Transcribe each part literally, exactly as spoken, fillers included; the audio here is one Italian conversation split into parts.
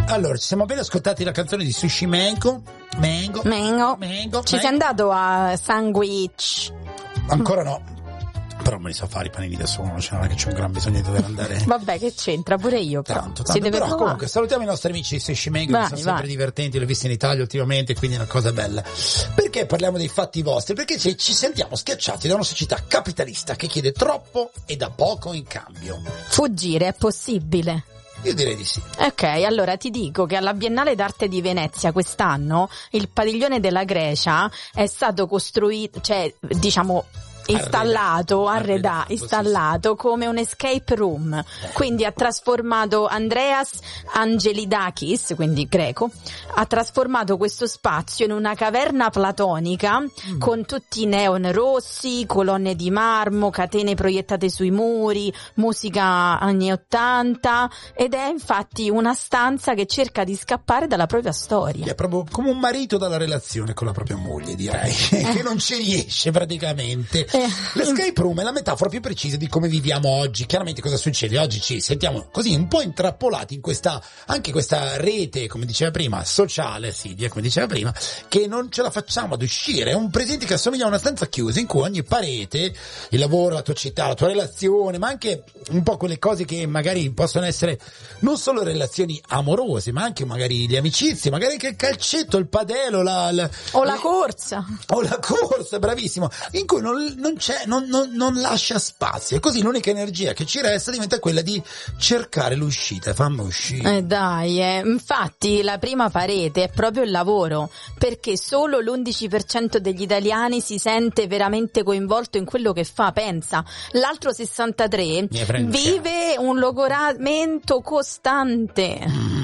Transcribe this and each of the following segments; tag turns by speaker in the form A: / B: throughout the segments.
A: Allora, ci siamo appena ascoltati la canzone di Sushi Mango. Mango.
B: Mango.
A: Mango.
B: Ci sei andato a Sandwich?
A: Ancora no. Però me li so fare i panini da solo, cioè non è che c'è un gran bisogno di dover andare.
B: Vabbè, che c'entra, pure io però.
A: Tanto, tanto.
B: Si deve
A: Però
B: provare.
A: comunque salutiamo i nostri amici di Sushi Mango,
B: Vai,
A: che sono sempre
B: vai.
A: divertenti, li ho visti in Italia ultimamente, quindi è una cosa bella. Perché parliamo dei fatti vostri? Perché ci, ci sentiamo schiacciati da una società capitalista che chiede troppo e dà poco in cambio.
B: Fuggire è possibile?
A: Io direi di sì.
B: Ok, allora ti dico che alla Biennale d'Arte di Venezia quest'anno il padiglione della Grecia è stato costruito, cioè diciamo installato, arreda,
A: Arredato,
B: installato come un escape room. Quindi ha trasformato Andreas Angelidakis, quindi greco, ha trasformato questo spazio in una caverna platonica mm. con tutti i neon rossi, colonne di marmo, catene proiettate sui muri, musica anni ottanta, ed è infatti una stanza che cerca di scappare dalla propria storia.
A: È proprio come un marito dalla relazione con la propria moglie, direi, che non ci riesce praticamente. L'escape room è la metafora più precisa di come viviamo oggi. Chiaramente cosa succede? Oggi ci sentiamo così un po' intrappolati in questa, anche questa rete, come diceva prima, sociale, sì, come diceva prima, che non ce la facciamo ad uscire. È un presente che assomiglia a una stanza chiusa in cui ogni parete, il lavoro, la tua città, la tua relazione, ma anche un po' quelle cose che magari possono essere non solo relazioni amorose, ma anche magari le amicizie, magari anche il calcetto, il padelo, la, la
B: o la corsa.
A: O la corsa, bravissimo, in cui non, non c'è, non, non, non lascia spazio, e così l'unica energia che ci resta diventa quella di cercare l'uscita. Fammi uscire.
B: Eh dai, eh. Infatti la prima parete è proprio il lavoro, perché solo l'undici per cento degli italiani si sente veramente coinvolto in quello che fa, pensa. L'altro sessantatré vive un logoramento costante.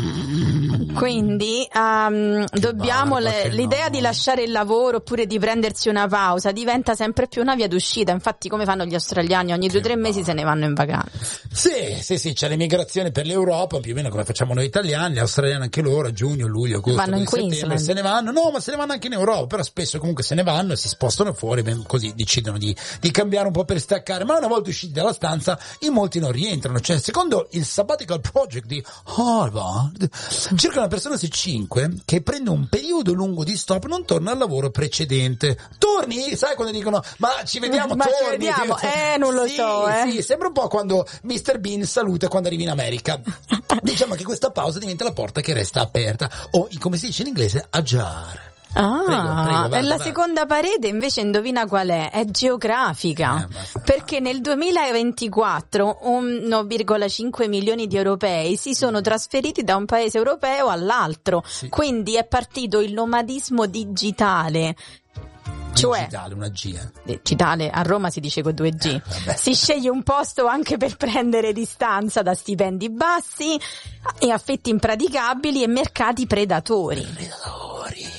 B: Quindi um, dobbiamo
A: barba,
B: le, l'idea
A: no.
B: di lasciare il lavoro oppure di prendersi una pausa diventa sempre più una via d'uscita. Infatti, come fanno gli australiani, ogni due o tre mesi se ne vanno in vacanza.
A: Sì, sì, sì, c'è l'emigrazione per l'Europa, più o meno come facciamo noi italiani, gli australiani anche loro, a giugno, luglio, agosto,
B: vanno in
A: settembre, se ne vanno. No, ma se ne vanno anche in Europa, però spesso comunque se ne vanno e si spostano fuori, ben così decidono di, di cambiare un po' per staccare. Ma una volta usciti dalla stanza, in molti non rientrano. Cioè, secondo il Sabbatical Project di Harvard, circa una persona su cinque che prende un periodo lungo di stop non torna al lavoro precedente. Torni? Sai quando dicono ma ci vediamo,
B: ma
A: torni?
B: ci vediamo, eh non lo
A: sì,
B: so eh.
A: Sì, sembra un po' quando mister Bean saluta quando arrivi in America. Diciamo che questa pausa diventa la porta che resta aperta, o come si dice in inglese, ajar.
B: Ah,
A: prego, prego, vada,
B: e la
A: vada.
B: seconda parete invece indovina qual è? È geografica,
A: eh,
B: perché nel duemilaventiquattro uno virgola cinque milioni di europei si sono trasferiti da un paese europeo all'altro,
A: sì.
B: Quindi è partito il nomadismo digitale. Cioè,
A: digitale, una G. Eh.
B: Digitale, a Roma si dice con due G.
A: Eh,
B: si sceglie un posto anche per prendere distanza da stipendi bassi e affitti impraticabili e mercati predatori.
A: Predatori.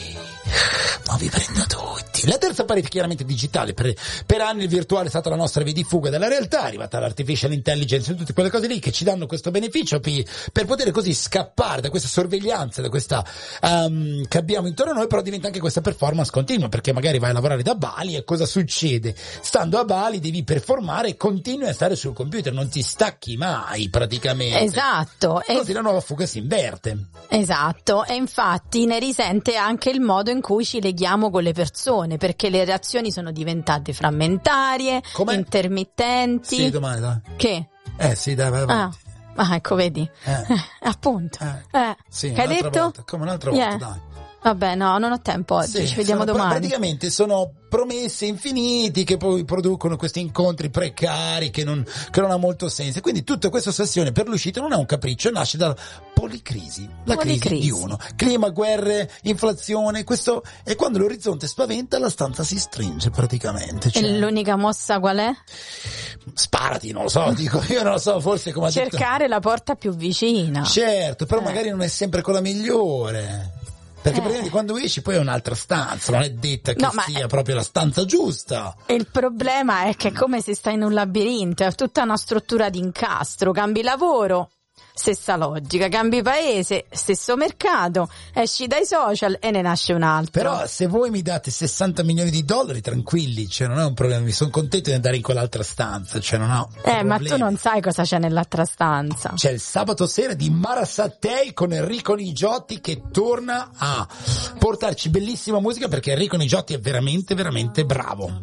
A: Ma vi prendo tutti. La terza parete chiaramente digitale. Per, per anni il virtuale è stata la nostra via di fuga dalla realtà, è arrivata l'artificial intelligence e tutte quelle cose lì che ci danno questo beneficio per, per poter così scappare da questa sorveglianza, da questa um, che abbiamo intorno a noi, però diventa anche questa performance continua, perché magari vai a lavorare da Bali e cosa succede? Stando a Bali devi performare e continui a stare sul computer, non ti stacchi mai praticamente.
B: Esatto.
A: E così la nuova fuga si inverte.
B: Esatto, e infatti ne risente anche il modo in cui ci leghiamo con le persone, perché le reazioni sono diventate frammentarie,
A: Com'è?
B: intermittenti.
A: Sì, domani, dai.
B: Che?
A: Eh sì, dai, vai avanti.
B: Ah, ah ecco, vedi.
A: Eh.
B: Eh, appunto.
A: Eh.
B: Eh.
A: Sì,
B: che hai
A: un'altra
B: detto?
A: volta. Come un'altra volta,
B: Yeah.
A: dai.
B: Vabbè, no, non ho tempo oggi,
A: Sì,
B: ci vediamo
A: sono,
B: domani.
A: Praticamente sono promesse infiniti che poi producono questi incontri precari che non, che non ha molto senso. E quindi tutta questa ossessione per l'uscita non è un capriccio, nasce dalla policrisi, la
B: Policrisi.
A: crisi di uno. Clima, guerre, inflazione, questo è quando l'orizzonte spaventa, la stanza si stringe praticamente. Cioè,
B: E l'unica mossa qual è?
A: sparati, non lo so, dico, io non lo so, forse come ha detto.
B: Cercare la porta più vicina.
A: Certo, però
B: Eh.
A: magari non è sempre quella migliore. Perché
B: Eh.
A: praticamente quando esci poi è un'altra stanza, non è detta che
B: No, ma-
A: sia proprio la stanza giusta.
B: E il problema è che è come se stai in un labirinto, è tutta una struttura di incastro, cambi lavoro, stessa logica, cambi paese, stesso mercato, esci dai social e ne nasce un altro.
A: Però se voi mi date sessanta milioni di dollari, tranquilli, cioè non è un problema, mi sono contento di andare in quell'altra stanza, cioè non ho
B: Eh,
A: problemi.
B: ma tu non sai cosa c'è nell'altra stanza.
A: C'è il sabato sera di Marasattei con Enrico Nigiotti che torna a portarci bellissima musica, perché Enrico Nigiotti è veramente veramente bravo.